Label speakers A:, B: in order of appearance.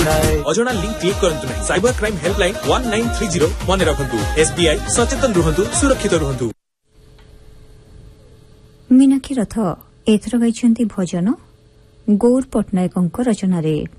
A: ଥାଏ।
B: ଅଜଣା link click କରନ୍ତୁ ନାହିଁ। ସାଇବର କ୍ରାଇମ୍ ହେଲ୍ପଲାଇନ୍ 1930 ମନେ ରଖନ୍ତୁ। SBI ସଚେତନ ରୁହନ୍ତୁ, ସୁରକ୍ଷିତ ରୁହନ୍ତୁ।
C: ମୀନାକ୍ଷୀ ରଥ ଏଥର ଗାଇଛନ୍ତି ଭଜନ ଗୌର ପଟ୍ଟନାୟକଙ୍କ ରଚନାରେ।